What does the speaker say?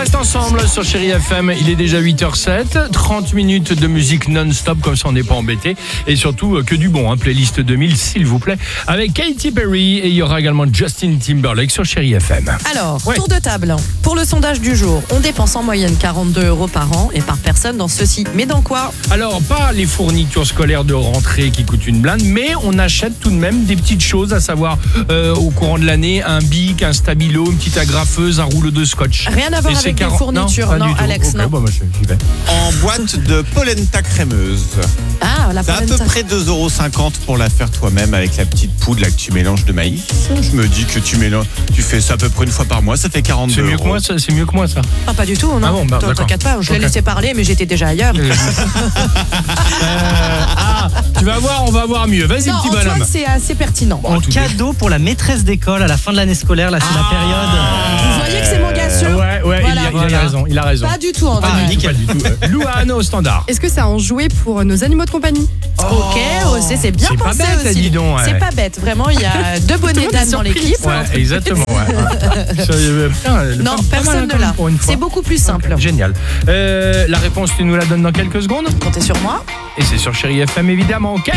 reste ensemble sur Chérie FM. Il est déjà 8h07. 30 minutes de musique non-stop, comme ça on n'est pas embêté. Et surtout, que du bon, playlist 2000, s'il vous plaît. Avec Katy Perry et il y aura également Justin Timberlake sur Chérie FM. Alors, Ouais. tour de table. Pour le sondage du jour, on dépense en moyenne 42 € par an et par personne dans ceci. Mais dans quoi? Alors, pas les fournitures scolaires de rentrée qui coûtent une blinde, mais on achète tout de même des petites choses, à savoir au courant de l'année, un bic, un stabilo, une petite agrafeuse, un rouleau de scotch. Rien à voir Et c'est avec les 40 fournitures, pas non, du tout. Alex, Ok, non. bon, j'y vais. En boîte de polenta crémeuse. Ah, la C'est à peu polenta. près 2,50 € pour la faire toi-même avec la petite poudre là que tu mélanges de maïs. Je me dis que tu fais ça à peu près une fois par mois, ça fait 42 C'est mieux que €. moi, ça, c'est mieux que moi, ça. Ah, pas du tout, non. Ah bon, bah, d'accord. T'inquiète pas, je l'ai Ok. laissé parler, mais j'étais déjà ailleurs. Tu vas voir, on va voir mieux. Vas-y, Non, petit Antoine, bonhomme. c'est assez pertinent. Bon, En tout cadeau pour la maîtresse d'école à la fin de l'année scolaire, là c'est la période. Vous voyez que c'est mon gars sûr. Ouais, Voilà. il a raison, il a raison. Pas du tout, Antoine. Pas du tout, nickel. pas du tout. Louane au standard. Est-ce que c'est un jouet pour nos animaux de compagnie? Ok, c'est bien C'est pas pensé bête, aussi. dis donc, ouais. C'est pas bête, vraiment, il y a deux bonnets monde est d'âne dans surpris. l'équipe. Ouais, exactement. Ouais. Non, personne ne l'a. Pour une fois. C'est beaucoup plus simple. Génial. La réponse, tu nous la donnes dans quelques secondes. Comptez sur moi. Et c'est sur Chérie FM, évidemment.